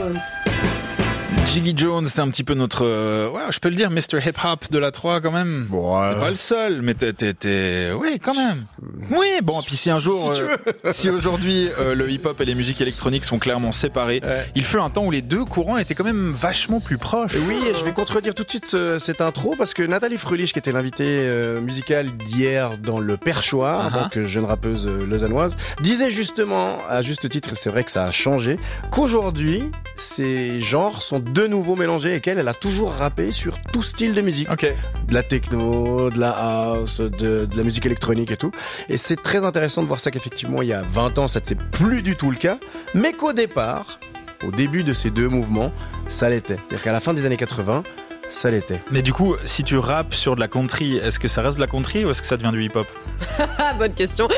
Jones. Jiggy Jones, c'était un petit peu notre, je peux le dire, Mr. Hip Hop de la 3 quand même. Bon, t'es pas le seul, mais oui, quand même. Oui, bon, et puis si un jour, si aujourd'hui le hip hop et les musiques électroniques sont clairement séparés, il fut un temps où les deux courants étaient quand même vachement plus proches. Oui, et je vais contredire tout de suite cette intro parce que Nathalie Frulich, qui était l'invitée musicale d'hier dans le Perchoir, donc jeune rappeuse lausannoise, disait justement, à juste titre, c'est vrai que ça a changé, qu'aujourd'hui, ces genres sont de nouveau mélangés et qu'elle a toujours rappé sur tout style de musique. Ok. De la techno, de la house, de la musique électronique et tout. Et c'est très intéressant de voir ça qu'effectivement, il y a 20 ans, ça n'était plus du tout le cas, mais qu'au départ, au début de ces deux mouvements, ça l'était. C'est-à-dire qu'à la fin des années 80, ça l'était. Mais du coup, si tu rappes sur de la country, est-ce que ça reste de la country ou est-ce que ça devient du hip-hop? Bonne question.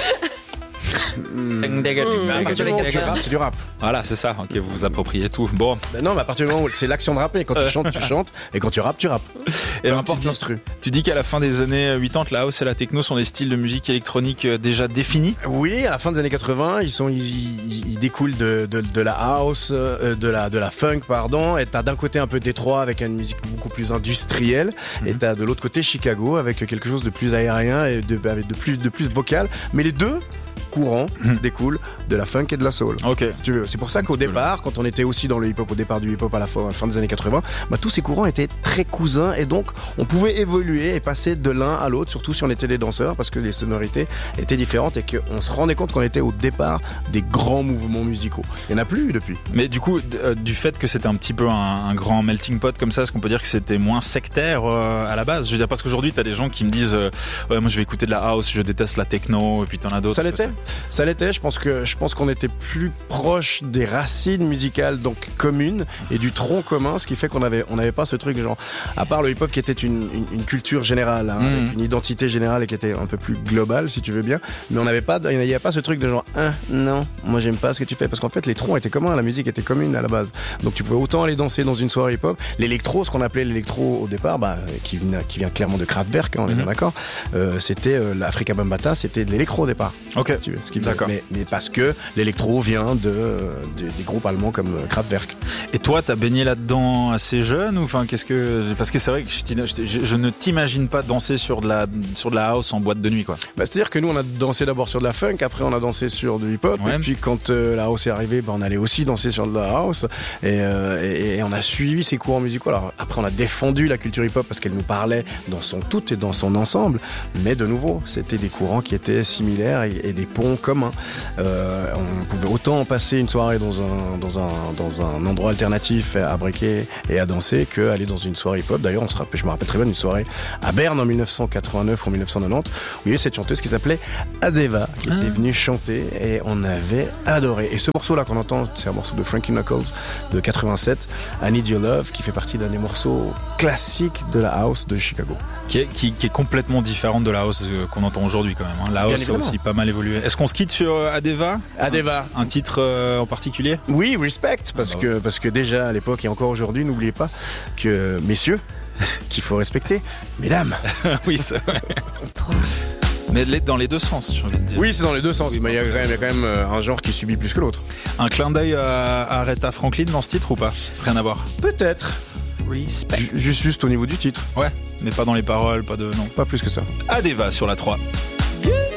À partir du moment où tu rappes, c'est du rap. Voilà, c'est ça. Ok, vous vous appropriez tout. Bon. Ben non, mais à partir du moment où c'est l'action de rapper. Quand tu chantes, tu chantes. Et quand tu rappes, tu rappes. Et peu donc, importe l'instru. Tu dis qu'à la fin des années 80, la house et la techno sont des styles de musique électronique déjà définis? Oui, à la fin des années 80, ils découlent de la house, de la funk, pardon. Et t'as d'un côté un peu Détroit avec une musique beaucoup plus industrielle. Et t'as de l'autre côté Chicago avec quelque chose de plus aérien et avec de plus vocal. Mais les deux courants découlent de la funk et de la soul. Ok. Si tu veux. C'est pour ça qu'au départ, quand on était aussi dans le hip-hop, au départ du hip-hop à la fin des années 80, tous ces courants étaient très cousins et donc on pouvait évoluer et passer de l'un à l'autre, surtout si on était des danseurs, parce que les sonorités étaient différentes et qu'on se rendait compte qu'on était au départ des grands mouvements musicaux. Il n'y en a plus depuis. Mais du coup, du fait que c'était un petit peu un grand melting pot comme ça, est-ce qu'on peut dire que c'était moins sectaire à la base? Je veux dire, parce qu'aujourd'hui, t'as des gens qui me disent ouais, moi je vais écouter de la house, je déteste la techno, et puis t'en as d'autres. Ça l'était. Je pense qu'on était plus proche des racines musicales donc communes et du tronc commun, ce qui fait qu'on n'avait pas ce truc genre, à part le hip-hop qui était une culture générale, avec une identité générale et qui était un peu plus globale si tu veux bien, mais il n'y avait pas ce truc de genre non, moi j'aime pas ce que tu fais, parce qu'en fait les troncs étaient communs, la musique était commune à la base, donc tu pouvais autant aller danser dans une soirée hip-hop. L'électro, ce qu'on appelait l'électro au départ, qui vient clairement de Kraftwerk, on est bien d'accord, c'était l'Africa Bambaataa, c'était de l'électro au départ. Ok. D'accord. Mais parce que l'électro vient des groupes allemands comme Kraftwerk. Et toi, t'as baigné là-dedans assez jeune ou enfin parce que c'est vrai que je ne t'imagine pas danser sur de la house en boîte de nuit, quoi. C'est-à-dire que nous on a dansé d'abord sur de la funk, après on a dansé sur du hip-hop, et puis quand la house est arrivée, on allait aussi danser sur de la house et on a suivi ces courants musicaux. Alors après on a défendu la culture hip-hop parce qu'elle nous parlait dans son tout et dans son ensemble, mais de nouveau c'était des courants qui étaient similaires et des ponts communs. On pouvait autant passer une soirée dans un endroit alternatif à breaker et à danser que aller dans une soirée hip-hop. D'ailleurs, je me rappelle très bien d'une soirée à Berne en 1989 ou 1990 où il y avait cette chanteuse qui s'appelait Adeva qui était venue chanter et on avait adoré. Et ce morceau-là qu'on entend, c'est un morceau de Frankie Knuckles de 87, I Need Your Love, qui fait partie d'un des morceaux classiques de la house de Chicago. Qui est complètement différente de la house qu'on entend aujourd'hui quand même. La house a aussi pas mal évolué. Est-ce qu'on se quitte sur Adeva? Un titre en particulier? Oui, Respect, parce que déjà à l'époque et encore aujourd'hui, n'oubliez pas que, messieurs, qu'il faut respecter, mesdames. Oui, c'est vrai. Mais dans les deux sens, j'ai envie de dire. Oui, c'est dans les deux sens, mais il y a quand même un genre qui subit plus que l'autre. Un clin d'œil à Aretha Franklin dans ce titre ou pas? Rien à voir. Peut-être. Respect. Juste au niveau du titre. Ouais, mais pas dans les paroles, non. Pas plus que ça. Adeva sur la 3.